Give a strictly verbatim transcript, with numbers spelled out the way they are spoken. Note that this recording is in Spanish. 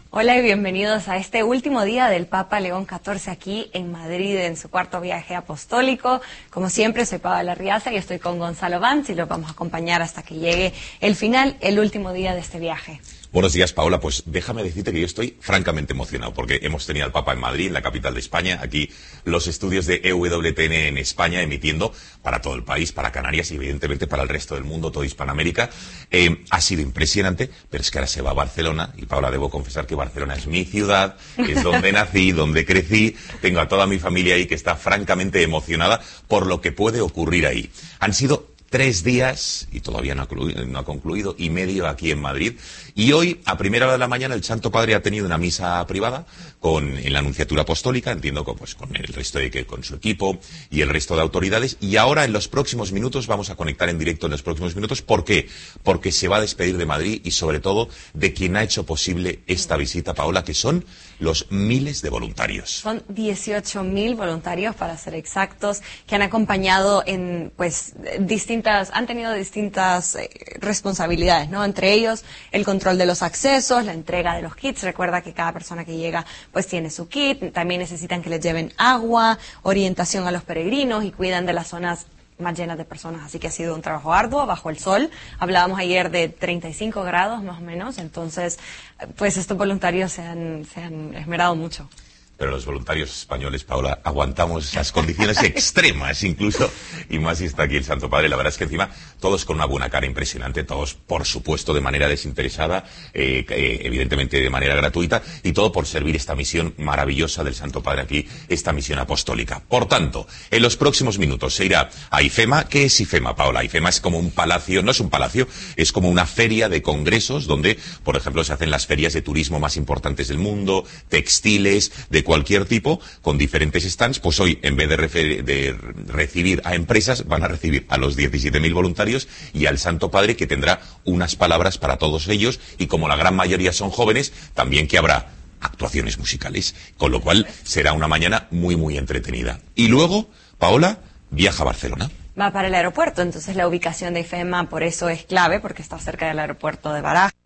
Hola y bienvenidos a este último día del Papa León catorce aquí en Madrid en su cuarto viaje apostólico. Como siempre, soy Paola Riaza y estoy con Gonzalo Banz y los vamos a acompañar hasta que llegue el final, el último día de este viaje. Buenos días, Paola. Pues déjame decirte que yo estoy francamente emocionado porque hemos tenido al Papa en Madrid, en la capital de España, aquí los estudios de E W T N en España emitiendo para todo el país, para Canarias y evidentemente para el resto del mundo, toda Hispanoamérica. Eh, ha sido impresionante, pero es que ahora se va a Barcelona y, Paola, debo confesar que Barcelona es mi ciudad, es donde nací, donde crecí, tengo a toda mi familia ahí que está francamente emocionada por lo que puede ocurrir ahí. Han sido tres días, y todavía no ha, no ha concluido, y medio aquí en Madrid. Y hoy, a primera hora de la mañana, el Santo Padre ha tenido una misa privada con, en la Anunciatura Apostólica, entiendo que pues, con el resto de que con su equipo y el resto de autoridades. Y ahora, en los próximos minutos, vamos a conectar en directo en los próximos minutos. ¿Por qué? Porque se va a despedir de Madrid y, sobre todo, de quien ha hecho posible esta visita, Paola, que son los miles de voluntarios. Son dieciocho mil voluntarios, para ser exactos, que han acompañado en, pues, distintas, han tenido distintas eh, responsabilidades, ¿no? Entre ellos, el control de los accesos, la entrega de los kits. Recuerda que cada persona que llega, pues, tiene su kit. También necesitan que les lleven agua, orientación a los peregrinos y cuidan de las zonas más llenas de personas, así que ha sido un trabajo arduo, bajo el sol. Hablábamos ayer de treinta y cinco grados más o menos, entonces pues estos voluntarios se han, se han esmerado mucho. Pero los voluntarios españoles, Paola, aguantamos esas condiciones extremas incluso, y más si está aquí el Santo Padre. La verdad es que encima todos con una buena cara impresionante, todos por supuesto de manera desinteresada, eh, eh, evidentemente de manera gratuita, y todo por servir esta misión maravillosa del Santo Padre aquí, esta misión apostólica. Por tanto, en los próximos minutos se irá a IFEMA. ¿Qué es IFEMA, Paola? IFEMA es como un palacio, no es un palacio, es como una feria de congresos donde, por ejemplo, se hacen las ferias de turismo más importantes del mundo, textiles, de cualquier tipo, con diferentes stands. Pues hoy, en vez de, refer de recibir a empresas, van a recibir a los diecisiete mil voluntarios y al Santo Padre, que tendrá unas palabras para todos ellos, y como la gran mayoría son jóvenes, también que habrá actuaciones musicales, con lo cual será una mañana muy, muy entretenida. Y luego, Paola viaja a Barcelona. Va para el aeropuerto, entonces la ubicación de IFEMA por eso es clave, porque está cerca del aeropuerto de Barajas.